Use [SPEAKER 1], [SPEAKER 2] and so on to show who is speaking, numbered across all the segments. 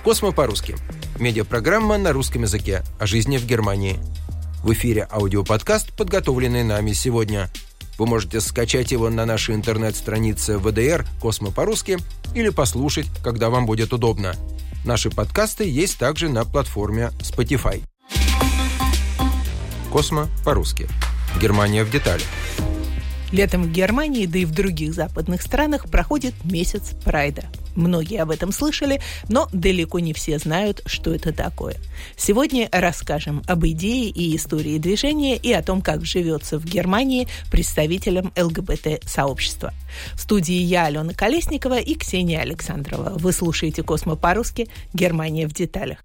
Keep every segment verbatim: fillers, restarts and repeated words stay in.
[SPEAKER 1] «Космо по-русски» – медиапрограмма на русском языке о жизни в Германии. В эфире аудиоподкаст, подготовленный нами сегодня. Вы можете скачать его на нашей интернет-странице вэ дэ эр «Космо по-русски» или послушать, когда вам будет удобно. Наши подкасты есть также на платформе Spotify. «Космо по-русски». Германия в деталях.
[SPEAKER 2] Летом в Германии, да и в других западных странах проходит месяц Прайда. Многие об этом слышали, но далеко не все знают, что это такое. Сегодня расскажем об идее и истории движения и о том, как живется в Германии представителям эл гэ бэ тэ-сообщества. В студии я, Алена Колесникова, и Ксения Александрова. Вы слушаете «Космо по-русски. Германия в деталях».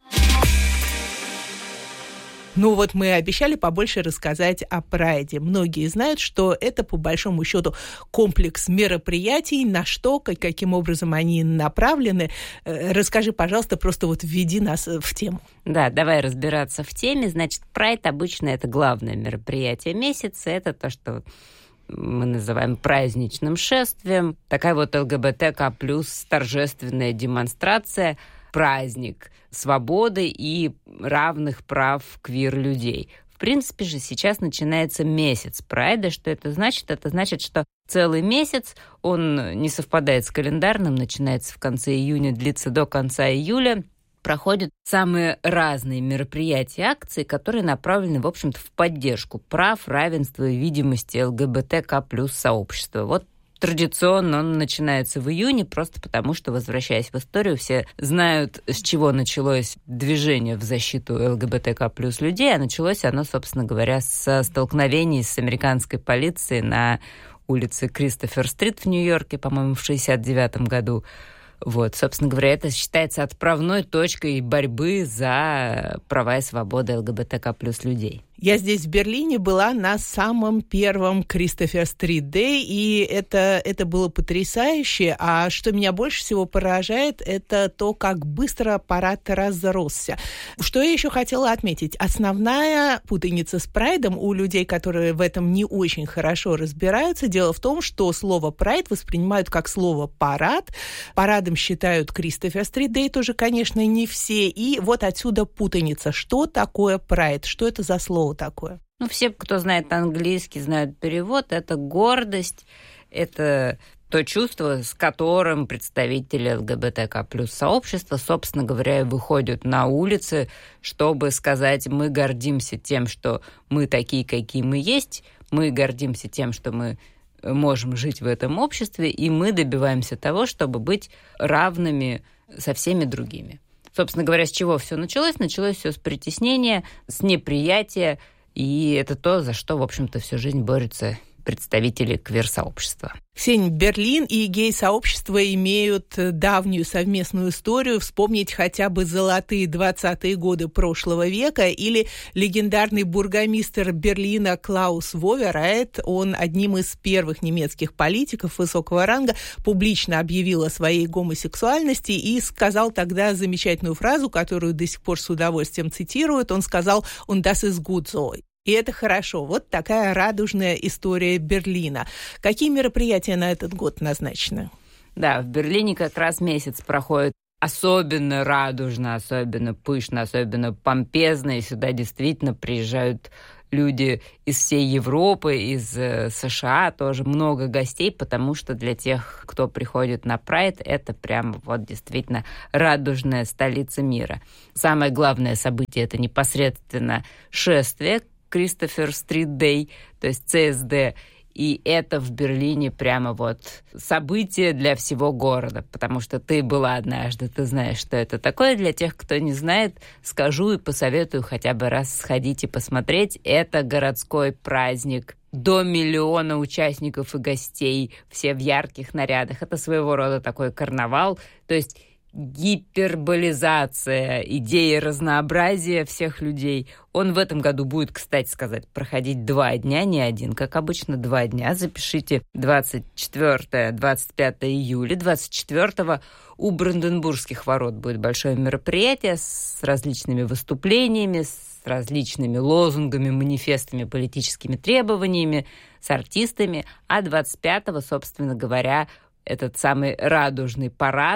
[SPEAKER 2] Ну вот мы обещали побольше рассказать о Прайде. Многие знают, что это, по большому счету, комплекс мероприятий, на что, каким образом они направлены. Расскажи, пожалуйста, просто вот введи нас в тему.
[SPEAKER 3] Да, давай разбираться в теме. Значит, Прайд обычно это главное мероприятие месяца. Это то, что мы называем праздничным шествием. Такая вот эл гэ бэ тэ ка плюс торжественная демонстрация, праздник свободы и равных прав квир-людей. В принципе же сейчас начинается месяц Прайда. Что это значит? Это значит, что целый месяц, он не совпадает с календарным, начинается в конце июня, длится до конца июля. Проходят самые разные мероприятия, акции, которые направлены, в общем-то, в поддержку прав, равенства и видимости эл гэ бэ тэ ка плюс сообщества. Вот традиционно он начинается в июне, просто потому что, возвращаясь в историю, все знают, с чего началось движение в защиту эл гэ бэ тэ ка плюс людей, а началось оно, собственно говоря, со столкновений с американской полицией на улице Кристофер-стрит в Нью-Йорке, по-моему, в шестьдесят девятом году. Вот, собственно говоря, это считается отправной точкой борьбы за права и свободы эл гэ бэ тэ ка плюс людей.
[SPEAKER 2] Я здесь в Берлине была на самом первом Кристофер-стрит Дэй, и это, это было потрясающе. А что меня больше всего поражает, это то, как быстро парад разросся. Что я еще хотела отметить? Основная путаница с прайдом у людей, которые в этом не очень хорошо разбираются, дело в том, что слово «прайд» воспринимают как слово «парад». Парадом считают Кристофер-стрит Дэй тоже, конечно, не все. И вот отсюда путаница. Что такое прайд? Что это за слово такое?
[SPEAKER 3] Ну, все, кто знает английский, знают перевод. Это гордость, это то чувство, с которым представители эл гэ бэ тэ ка плюс сообщества, собственно говоря, выходят на улицы, чтобы сказать: мы гордимся тем, что мы такие, какие мы есть, мы гордимся тем, что мы можем жить в этом обществе, и мы добиваемся того, чтобы быть равными со всеми другими. Собственно говоря, с чего все началось? Началось все с притеснения, с неприятия, и это то, за что, в общем-то, всю жизнь борются представители квир-сообщества.
[SPEAKER 2] Ксения, Берлин и гей-сообщество имеют давнюю совместную историю. Вспомнить хотя бы золотые двадцатые годы прошлого века или легендарный бургомистр Берлина Клаус Воверайт. Он одним из первых немецких политиков высокого ранга публично объявил о своей гомосексуальности и сказал тогда замечательную фразу, которую до сих пор с удовольствием цитируют. Он сказал: «Und das ist gut so». И это хорошо. Вот такая радужная история Берлина. Какие мероприятия на этот год назначены?
[SPEAKER 3] Да, в Берлине как раз месяц проходит особенно радужно, особенно пышно, особенно помпезно. И сюда действительно приезжают люди из всей Европы, из США, тоже много гостей, потому что для тех, кто приходит на Прайд, это прям вот действительно радужная столица мира. Самое главное событие – это непосредственно шествие Кристофер-стрит Дэй, то есть цэ эс дэ, и это в Берлине прямо вот событие для всего города, потому что ты была однажды, ты знаешь, что это такое. Для тех, кто не знает, скажу и посоветую хотя бы раз сходить и посмотреть. Это городской праздник. До миллиона участников и гостей, все в ярких нарядах. Это своего рода такой карнавал, то есть гиперболизация идеи разнообразия всех людей. Он в этом году будет, кстати сказать, проходить два дня, не один, как обычно, два дня. Запишите двадцать четвёртого - двадцать пятого июля. двадцать четвёртого у Бранденбургских ворот будет большое мероприятие с различными выступлениями, с различными лозунгами, манифестами, политическими требованиями, с артистами. А двадцать пятого, собственно говоря, этот самый радужный парад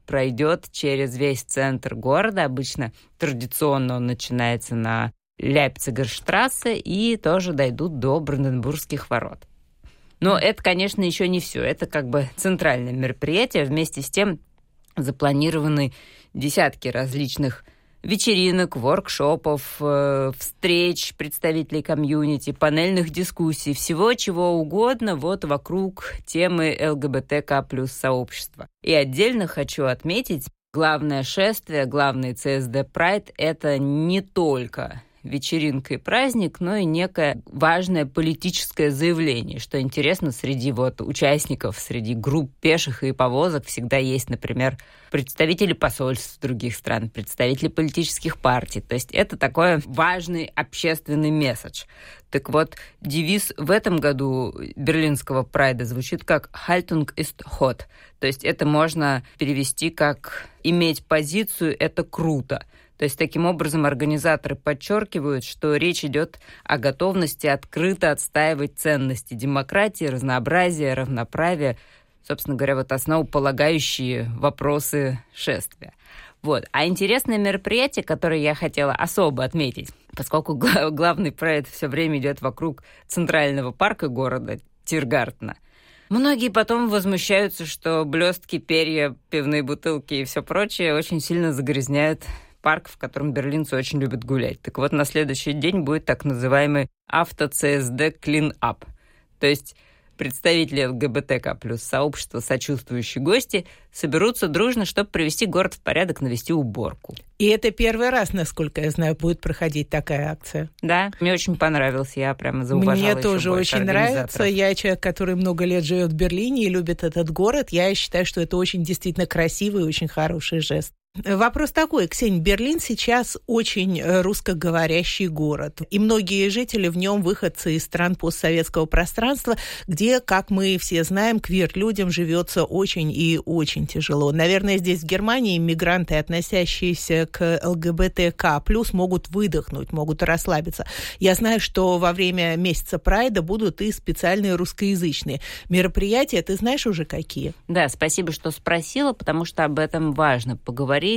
[SPEAKER 3] пройдет через весь центр города. Обычно традиционно он начинается на Ляйпцигерштрассе и тоже дойдут до Бранденбургских ворот. Но это, конечно, еще не все. Это как бы центральное мероприятие. Вместе с тем запланированы десятки различных вечеринок, воркшопов, э, встреч представителей комьюнити, панельных дискуссий, всего чего угодно вот вокруг темы ЛГБТК плюс сообщества. И отдельно хочу отметить, главное шествие, главный ЦСД Прайд — это не только вечеринка и праздник, но и некое важное политическое заявление. Что интересно, среди вот участников, среди групп пеших и повозок всегда есть, например, представители посольств других стран, представители политических партий. То есть это такой важный общественный месседж. Так вот, девиз в этом году берлинского прайда звучит как «Haltung ist hot». То есть это можно перевести как «иметь позицию – это круто». То есть таким образом организаторы подчеркивают, что речь идет о готовности открыто отстаивать ценности демократии, разнообразия, равноправия, собственно говоря, вот основополагающие вопросы шествия. Вот. А интересное мероприятие, которое я хотела особо отметить, поскольку главный проект все время идет вокруг центрального парка города Тиргартена, многие потом возмущаются, что блестки, перья, пивные бутылки и все прочее очень сильно загрязняют парк, в котором берлинцы очень любят гулять. Так вот, на следующий день будет так называемый авто-ЦСД клин-ап. То есть представители ЛГБТК плюс сообщества, сочувствующие гости, соберутся дружно, чтобы привести город в порядок, навести уборку.
[SPEAKER 2] И это первый раз, насколько я знаю, будет проходить такая акция.
[SPEAKER 3] Да, мне очень понравилось, я прямо зауважала.
[SPEAKER 2] Мне тоже очень нравится. Я человек, который много лет живет в Берлине и любит этот город. Я считаю, что это очень действительно красивый и очень хороший жест. Вопрос такой, Ксения, Берлин сейчас очень русскоговорящий город, и многие жители в нем выходцы из стран постсоветского пространства, где, как мы все знаем, квир-людям живется очень и очень тяжело. Наверное, здесь, в Германии, мигранты, относящиеся к ЛГБТК плюс, могут выдохнуть, могут расслабиться. Я знаю, что во время месяца Прайда будут и специальные русскоязычные мероприятия. Ты знаешь уже какие?
[SPEAKER 3] Да, спасибо, что спросила, потому что об этом важно поговорить.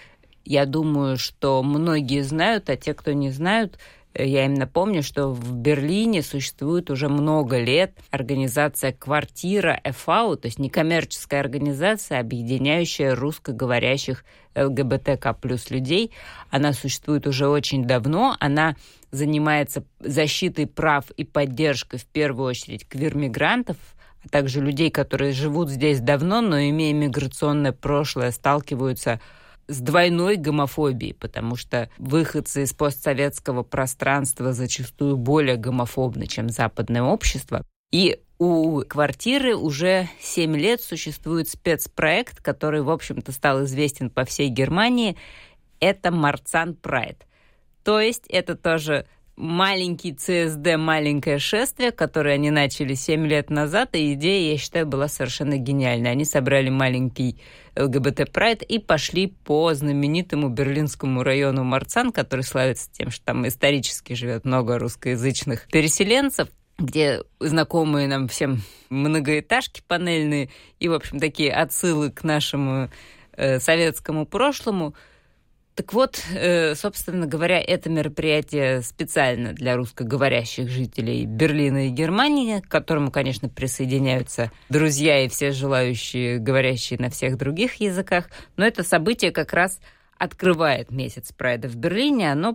[SPEAKER 3] Я думаю, что многие знают, а те, кто не знают, я им напомню, что в Берлине существует уже много лет организация «Квартира и ви», то есть некоммерческая организация, объединяющая русскоговорящих ЛГБТК плюс людей. Она существует уже очень давно, она занимается защитой прав и поддержкой, в первую очередь, квир-мигрантов, а также людей, которые живут здесь давно, но, имея миграционное прошлое, сталкиваются с двойной гомофобией, потому что выходцы из постсоветского пространства зачастую более гомофобны, чем западное общество. И у «Квартиры» уже семь лет существует спецпроект, который, в общем-то, стал известен по всей Германии. Это Marzahn Pride. То есть это тоже маленький ЦСД, маленькое шествие, которое они начали семь лет назад, и идея, я считаю, была совершенно гениальной. Они собрали маленький ЛГБТ-прайд и пошли по знаменитому берлинскому району Марцан, который славится тем, что там исторически живет много русскоязычных переселенцев, где знакомые нам всем многоэтажки панельные и, в общем, такие отсылы к нашему э, советскому прошлому. Так вот, собственно говоря, это мероприятие специально для русскоговорящих жителей Берлина и Германии, к которому, конечно, присоединяются друзья и все желающие, говорящие на всех других языках. Но это событие как раз открывает месяц Прайда в Берлине. Оно